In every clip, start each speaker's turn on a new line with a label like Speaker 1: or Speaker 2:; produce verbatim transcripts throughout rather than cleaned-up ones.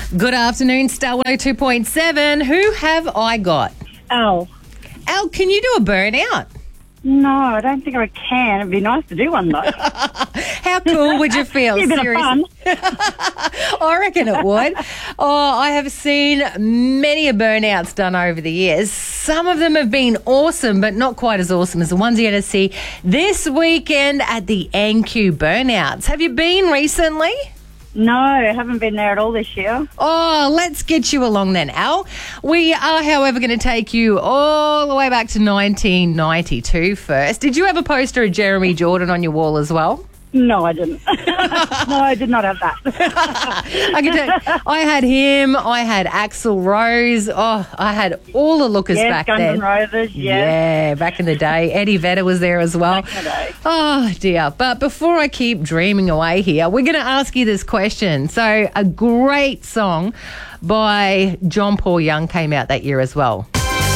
Speaker 1: Good afternoon, Star one oh two point seven. Who have I got?
Speaker 2: Al.
Speaker 1: Al, can you do a burnout?
Speaker 2: No, I don't think I can. It'd be nice to do one, though.
Speaker 1: How cool would you feel?
Speaker 2: Be a bit of fun.
Speaker 1: I reckon it would. Oh, I have seen many a burnouts done over the years. Some of them have been awesome, but not quite as awesome as the ones you're going to see this weekend at the N Q Burnouts. Have you been recently?
Speaker 2: No, I haven't been there at all this year.
Speaker 1: Oh, let's get you along then, Al. We are, however, going to take you all the way back to nineteen ninety-two first. Did you have a poster of Jeremy Jordan on your wall as well?
Speaker 2: No, I didn't. No, I did not have that.
Speaker 1: I can tell, I had him. I had Axl Rose. Oh, I had all the lookers
Speaker 2: yes,
Speaker 1: back
Speaker 2: Guns
Speaker 1: then.
Speaker 2: N' Roses, yes.
Speaker 1: Yeah, back in the day. Eddie Vedder was there as well.
Speaker 2: Back in the day.
Speaker 1: Oh, dear. But before I keep dreaming away here, we're going to ask you this question. So a great song by John Paul Young came out that year as well.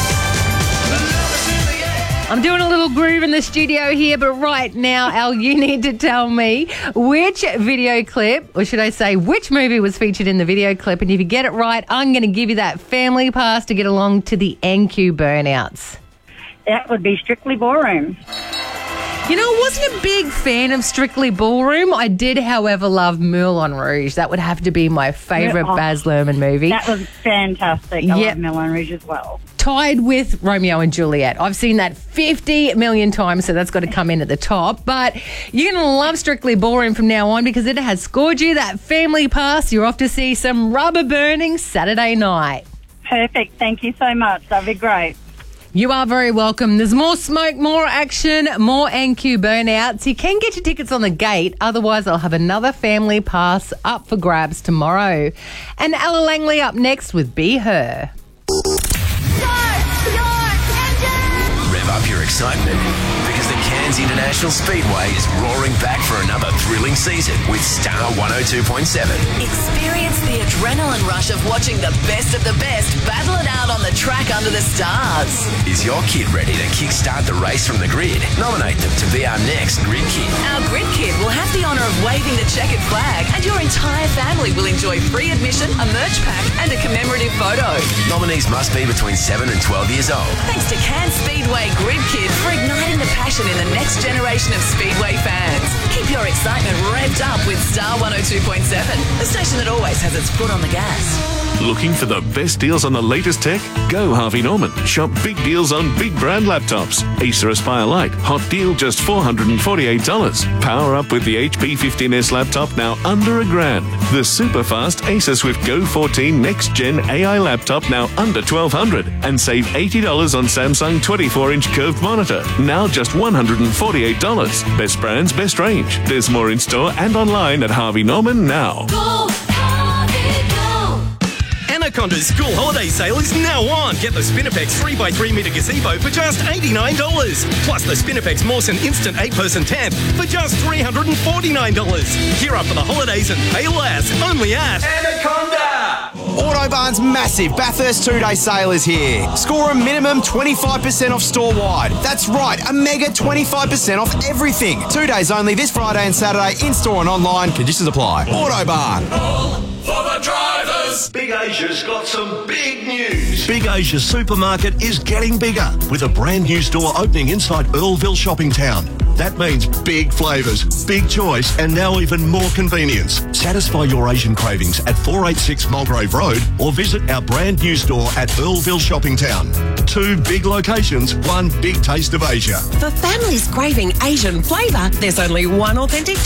Speaker 1: I'm doing a little groove in the studio here, but right now, Al, you need to tell me which video clip, or should I say, which movie was featured in the video clip, and if you get it right, I'm going to give you that family pass to get along to the N Q Burnouts.
Speaker 2: That would be Strictly Ballroom.
Speaker 1: You know, I wasn't a big fan of Strictly Ballroom. I did, however, love Moulin Rouge. That would have to be my favourite
Speaker 2: Oh,
Speaker 1: Baz Luhrmann movie.
Speaker 2: That was fantastic. I
Speaker 1: Yep.
Speaker 2: love Moulin Rouge as well.
Speaker 1: Tied with Romeo and Juliet. I've seen that fifty million times, so that's got to come in at the top. But you're going to love Strictly Ballroom from now on because it has scored you that family pass. You're off to see some rubber burning Saturday night.
Speaker 2: Perfect. Thank you so much. That'd be great.
Speaker 1: You are very welcome. There's more smoke, more action, more N Q Burnouts. You can get your tickets on the gate. Otherwise, I'll have another family pass up for grabs tomorrow. And Ella Langley up next with Be Her.
Speaker 3: Rev up your excitement because the Cairns International Speedway is roaring back for another thrilling season with Star one oh two point seven.
Speaker 4: Experience the adrenaline rush of watching the best of the best battle it out on the track under the stars.
Speaker 3: Is your kid ready to kickstart the race from the grid? Nominate them to be our next Grid Kid.
Speaker 4: Our Grid Kid will have the honour of waving the checkered flag, and your entire family will enjoy free admission, a merch pack and a commemorative photo.
Speaker 3: Nominees must be between seven and twelve years old.
Speaker 4: Thanks to Cairns Speedway Grid Kid for igniting the passion in the next generation of Speedway fans. Keep your excitement revved up with Star one oh two point seven, the station that always has its foot on the gas.
Speaker 5: Looking for the best deals on the latest tech? Go Harvey Norman. Shop big deals on big brand laptops. Acer Aspire Lite, hot deal just four hundred forty-eight dollars. Power up with the H P fifteen S laptop now under a grand. The super fast Acer Swift Go fourteen Next Gen A I laptop now under twelve hundred dollars. And save eighty dollars on Samsung twenty-four inch curved monitor, now just one hundred forty-eight dollars. Best brands, best range. There's more in store and online at Harvey Norman now.
Speaker 6: Go, Harvey, go.
Speaker 7: Anaconda's school holiday sale is now on. Get the Spinifex three by three metre gazebo for just eighty-nine dollars. Plus the Spinifex Mawson Instant eight person tent for just three hundred forty-nine dollars. Gear up for the holidays and pay less. Only at
Speaker 8: Anaconda! Autobarn's massive Bathurst two-day sale is here. Score a minimum twenty-five percent off store-wide. That's right, a mega twenty-five percent off everything. Two days only this Friday and Saturday, in-store and online. Conditions apply. Autobarn.
Speaker 6: All for the drivers.
Speaker 9: Big Asia's got some big news.
Speaker 10: Big Asia Supermarket is getting bigger with a brand new store opening inside Earlville Shopping Town. That means big flavours, big choice, and now even more convenience. Satisfy your Asian cravings at four eighty-six Mulgrave Road or visit our brand new store at Earlville Shopping Town. Two big locations, one big taste of Asia.
Speaker 11: For families craving Asian flavour, there's only one authentic